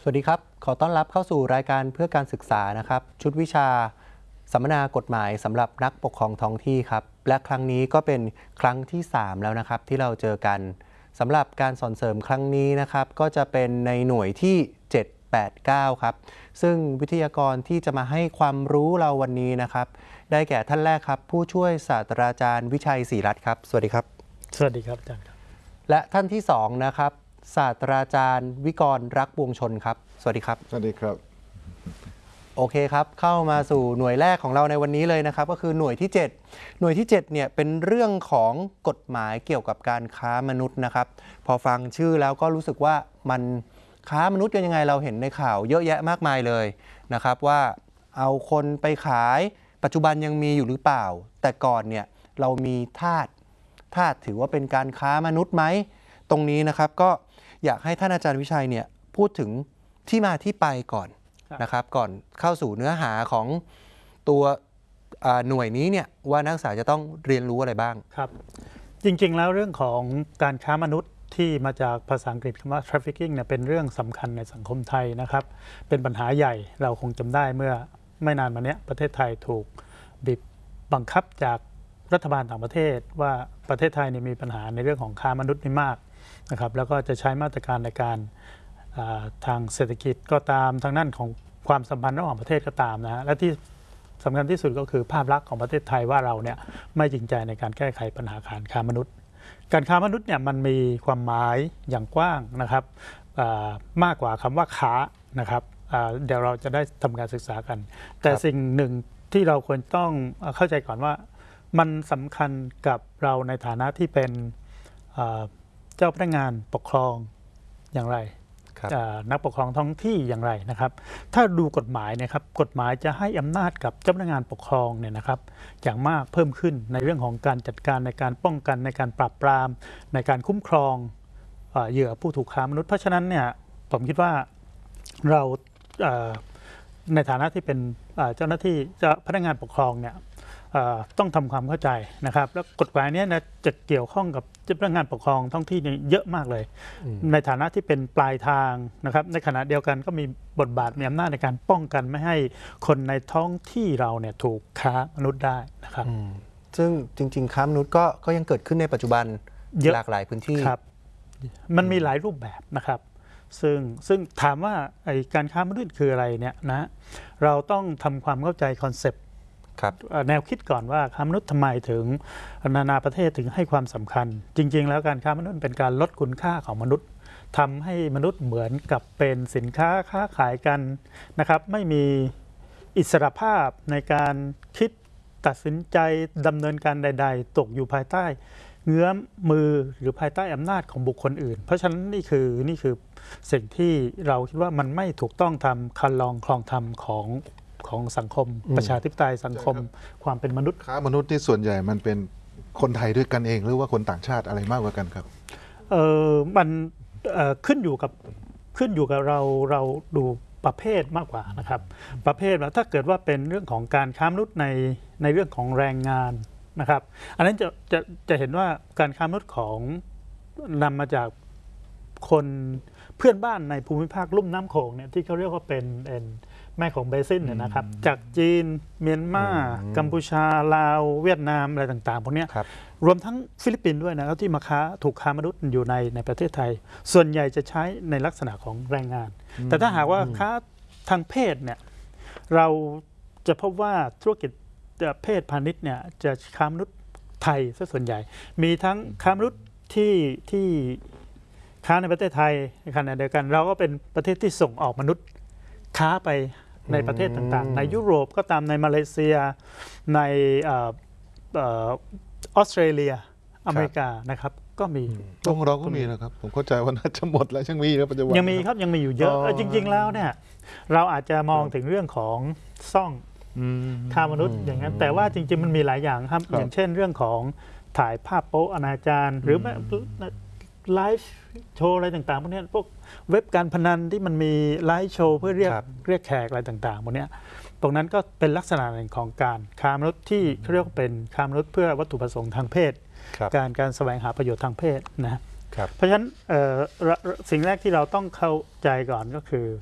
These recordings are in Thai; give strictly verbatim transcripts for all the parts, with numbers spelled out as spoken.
สวัสดีครับขอต้อนรับเข้าสู่รายการเพื่อการศึกษานะครับชุดวิชาสัมมนากฎหมายสำหรับนักปกครองท้องที่ครับและครั้งนี้ก็เป็นครั้งที่สามแล้วนะครับที่เราเจอกันสำหรับการสอนเสริมครั้งนี้นะครับก็จะเป็นในหน่วยที่เจ็ด แปด เก้าครับซึ่งวิทยากรที่จะมาให้ความรู้เราวันนี้นะครับได้แก่ท่านแรกครับผู้ช่วยศาสตราจารย์วิชัยศรีรัตน์ครับสวัสดีครับสวัสดีครับอาจารย์ครับและท่านที่สองนะครับศาสตราจารย์วิกรณ์รักวงชนครับสวัสดีครับสวัสดีครับโอเคครับเข้ามาสู่หน่วยแรกของเราในวันนี้เลยนะครับก็คือหน่วยที่เจ็ดหน่วยที่เจ็ดเนี่ยเป็นเรื่องของกฎหมายเกี่ยวกับการค้ามนุษย์นะครับพอฟังชื่อแล้วก็รู้สึกว่ามันค้ามนุษย์กันยังไงเราเห็นในข่าวเยอะแยะมากมายเลยนะครับว่าเอาคนไปขายปัจจุบันยังมีอยู่หรือเปล่าแต่ก่อนเนี่ยเรามีทาสทาสถือว่าเป็นการค้ามนุษย์ไหมตรงนี้นะครับก็อยากให้ท่านอาจารย์วิชัยเนี่ยพูดถึงที่มาที่ไปก่อนนะครับก่อนเข้าสู่เนื้อหาของตัวหน่วยนี้เนี่ยว่านักศึกษาจะต้องเรียนรู้อะไรบ้างครับจริงๆแล้วเรื่องของการค้ามนุษย์ที่มาจากภาษาอังกฤษคำว่า trafficking เนี่ยเป็นเรื่องสำคัญในสังคมไทยนะครับเป็นปัญหาใหญ่เราคงจำได้เมื่อไม่นานมานี้ประเทศไทยถูกบีบบังคับจากรัฐบาลต่างประเทศว่าประเทศไทยเนี่ยมีปัญหาในเรื่องของค้ามนุษย์นี่มากนะครับแล้วก็จะใช้มาตรการในการทางเศรษฐกิจก็ตามทางด้านของความสัมพันธ์ระหว่างประเทศก็ตามนะฮะและที่สำคัญที่สุดก็คือภาพลักษณ์ของประเทศไทยว่าเราเนี่ยไม่จริงใจในการแก้ไขปัญหาการค้ามนุษย์การค้ามนุษย์เนี่ยมันมีความหมายอย่างกว้างนะครับมากกว่าคำว่าค้านะครับเดี๋ยวเราจะได้ทำการศึกษากันแต่สิ่งหนึ่งที่เราควรต้องเข้าใจก่อนว่ามันสำคัญกับเราในฐานะที่เป็นเจ้าพนักงานปกครองอย่างไรนักปกครองท้องที่อย่างไรนะครับถ้าดูกฎหมายนะครับกฎหมายจะให้อำนาจกับเจ้าพนักงานปกครองเนี่ยนะครับอย่างมากเพิ่มขึ้นในเรื่องของการจัดการในการป้องกันในการปราบปรามในการคุ้มครองเหยื่อผู้ถูกค้ามนุษย์เพราะฉะนั้นเนี่ยผมคิดว่าเราในฐานะที่เป็นเจ้าหน้าที่เจ้าพนักงานปกครองเนี่ยต้องทำความเข้าใจนะครับแล้วกฎหมายนี้นะจะเกี่ยวข้องกับเจ้าพนักงานปกครองท้องที่เนี่ยเยอะมากเลยในฐานะที่เป็นปลายทางนะครับในขณะเดียวกันก็มีบทบาทมีอำนาจในการป้องกันไม่ให้คนในท้องที่เราเนี่ยถูกค้ามนุษย์ได้นะครับซึ่งจริงๆค้ามนุษย์ก็ก็ยังเกิดขึ้นในปัจจุบันหลากหลายพื้นที่ครับมันมีหลายรูปแบบนะครับซึ่งซึ่งถามว่าไอ้การค้ามนุษย์คืออะไรเนี่ยนะเราต้องทำความเข้าใจคอนเซปต์แนวคิดก่อนว่าค้ามนุษย์ทำไมถึงนานาประเทศถึงให้ความสำคัญจริงๆแล้วการค้ามนุษย์เป็นการลดคุณค่าของมนุษย์ทำให้มนุษย์เหมือนกับเป็นสินค้าค้าขายกันนะครับไม่มีอิสรภาพในการคิดตัดสินใจดำเนินการใดๆตกอยู่ภายใต้เงื้อมมือหรือภายใต้อำนาจของบุคคลอื่นเพราะฉะนั้นนี่คือนี่คือสิ่งที่เราคิดว่ามันไม่ถูกต้องทำคันลองคลองธรรมของของสังคมประชาธิปไตยสังคมความเป็นมนุษย์ค้ามนุษย์ที่ส่วนใหญ่มันเป็นคนไทยด้วยกันเองหรือว่าคนต่างชาติอะไรมากกว่ากันครับเออมันเอ่อขึ้นอยู่กับขึ้นอยู่กับเราเราดูประเภทมากกว่านะครับประเภทแล้วถ้าเกิดว่าเป็นเรื่องของการค้ามนุษย์ในในเรื่องของแรงงานนะครับอันนั้นจะจะจะเห็นว่าการค้ามนุษย์ของนำมาจากคนเพื่อนบ้านในภูมิภาคลุ่มน้ำโขงเนี่ยที่เขาเรียกว่าเป็นแม่ของเบซินเนี่ยนะครับจากจีนเมียนมากัมพูชาลาวเวียดนามอะไรต่างๆพวกนี้รวมทั้งฟิลิปปินส์ด้วยนะครับที่มาค้าถูกค้ามนุษย์อยู่ในในประเทศไทยส่วนใหญ่จะใช้ในลักษณะของแรงงานแต่ถ้าหากว่าค้าทางเพศเนี่ยเราจะพบว่าธุรกิจเพศพาณิชย์เนี่ยจะค้ามนุษย์ไทยซะส่วนใหญ่มีทั้งค้ามนุษย์ที่ที่ค้าในประเทศไทยในขณะเดียวกันเราก็เป็นประเทศที่ส่งออกมนุษย์ค้าไปในประเทศต่างๆในยุโรปก็ตามในมาเลเซียในออสเตรเลียอเมริกานะครับก็มีตรงเราก็มีนะครับผมเข้าใจว่าน่าจะหมดแล้วยังมีนะปัจจุบันยังมีครับยังมีอยู่เยอะจริงๆแล้วเนี่ยเราอาจจะมองถึงเรื่องของซ่องค้ามนุษย์อย่างนั้นแต่ว่าจริงๆมันมีหลายอย่างครับอย่างเช่นเรื่องของถ่ายภาพโป๊อนาจารหรือไลฟ์โชว์อะไรต่างๆพวกนี้พวกเว็บการพนันที่มันมีไลฟ์โชว์เพื่อเรียกเรียกแขกอะไรต่างๆพวกนี้ตรงนั้นก็เป็นลักษณะหนึ่งของการค้ามนุษย์ที่เขาเรียกว่าเป็นค้ามนุษย์เพื่อวัตถุประสงค์ทางเพศการการแสวงหาประโยชน์ทางเพศนะเพราะฉะนั้นสิ่งแรกที่เราต้องเข้าใจก่อนก็คือ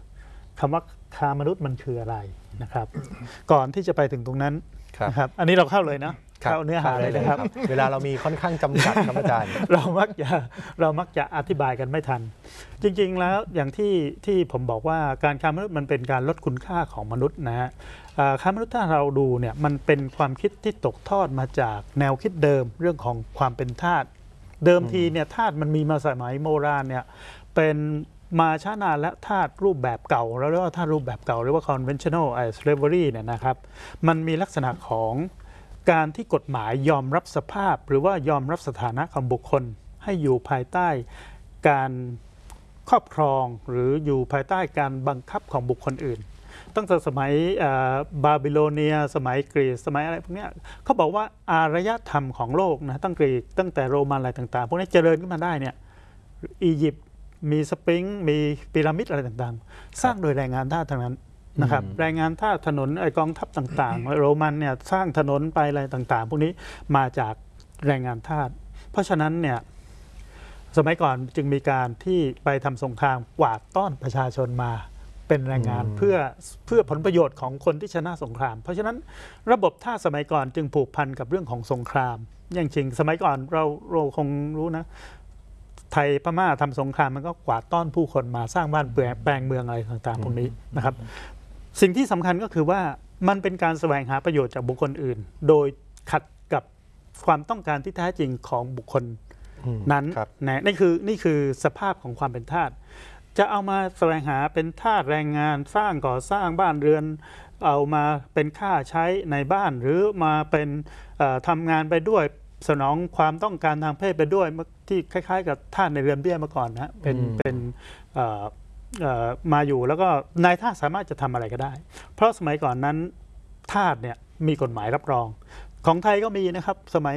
คำว่าค้ามนุษย์มันคืออะไรนะครับ ก่อนที่จะไปถึงตรงนั้นครับนะครับอันนี้เราเข้าเลยนะเข้าเนื้อหาเลยนะครับเวลาเรามีค่อนข้างจำกัดครับอาจารย์เรามักจะเรามักจะอธิบายกันไม่ทัน จริงๆแล้วอย่างที่ที่ผมบอกว่าการค้ามนุษย์มันเป็นการลดคุณค่าของมนุษย์นะฮะอ่าค้ามนุษย์ถ้าเราดูเนี่ยมันเป็นความคิดที่ตกทอดมาจากแนวคิดเดิมเรื่องของความเป็นทาสเดิมทีเนี่ยทาสมันมีมาสมัยโบราณเนี่ยเป็นมาช้านานและทาสรูปแบบเก่าเราเรียกว่าทาสรูปแบบเก่าหรือว่า conventional slavery เนี่ยนะครับมันมีลักษณะของการที่กฎหมายยอมรับสภาพหรือว่ายอมรับสถานะของบุคคลให้อยู่ภายใต้การครอบครองหรืออยู่ภายใต้การบังคับของบุคคลอื่นตั้งแต่สมัยบาบิโลเนียสมัยกรีซสมัยอะไรพวกนี้เขาบอกว่าอารยธรรมของโลกนะตั้งกรีกตั้งแต่โรมันอะไรต่างๆพวกนี้เจริญขึ้นมาได้เนี่ยอียิปต์มีสฟิงค์มีพีระมิดอะไรต่างๆสร้างโดยแรงงานทาสทั้งนั้นนะครับแรงงานทาสถนนไอกองทัพต่างๆโรมันเนี่ยสร้างถนนไปอะไรต่างๆพวกนี้มาจากแรงงานทาสเพราะฉะนั้นเนี่ยสมัยก่อนจึงมีการที่ไปทำสงครามกวาดต้อนประชาชนมาเป็นแรงงานเพื่อเพื่อผลประโยชน์ของคนที่ชนะสงครามเพราะฉะนั้นระบบทาสสมัยก่อนจึงผูกพันกับเรื่องของสงครามอย่างจริงสมัยก่อนเราเราคงรู้นะไทยพม่าทำสงครามมันก็กวาดต้อนผู้คนมาสร้างบ้านเปลืองแปลงเมืองอะไรต่างๆพวกนี้นะครับสิ่งที่สำคัญก็คือว่ามันเป็นการแสวงหาประโยชน์จากบุคคลอื่นโดยขัดกับความต้องการที่แท้จริงของบุคคลนั้นนะนี่คือนี่คือสภาพของความเป็นทาสจะเอามาแสวงหาเป็นทาสแรงงานสร้างก่อสร้างบ้านเรือนเอามาเป็นค่าใช้ในบ้านหรือมาเป็นทำงานไปด้วยสนองความต้องการทางเพศไปด้วยที่คล้ายๆกับทาสในเรือนเบี้ยมาก่อนนะเป็นเป็นมาอยู่แล้วก็นายทาสสามารถจะทำอะไรก็ได้เพราะสมัยก่อนนั้นทาสเนี่ยมีกฎหมายรับรองของไทยก็มีนะครับสมัย